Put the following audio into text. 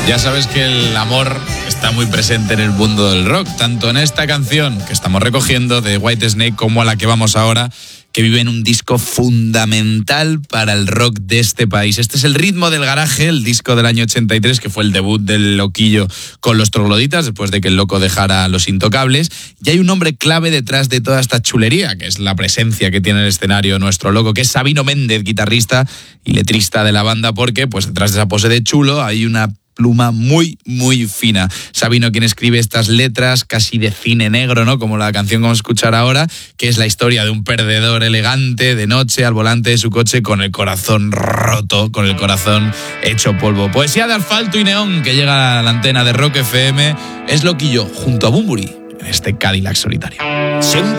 Ya sabes que el amor está muy presente en el mundo del rock, tanto en esta canción que estamos recogiendo de Whitesnake como a la que vamos ahora, que vive en un disco fundamental para el rock de este país. Este es El ritmo del garaje, el disco del año 83, que fue el debut del Loquillo con los Trogloditas, después de que el Loco dejara Los Intocables. Y hay un hombre clave detrás de toda esta chulería, que es la presencia que tiene en el escenario nuestro Loco, que es Sabino Méndez, guitarrista y letrista de la banda, porque pues detrás de esa pose de chulo hay una pluma muy, muy fina. Sabino, quien escribe estas letras casi de cine negro, ¿no? Como la canción que vamos a escuchar ahora, que es la historia de un perdedor elegante de noche al volante de su coche con el corazón roto, con el corazón hecho polvo. Poesía de asfalto y neón que llega a la antena de Rock FM. Es Loquillo junto a Bunbury en este Cadillac solitario. Siempre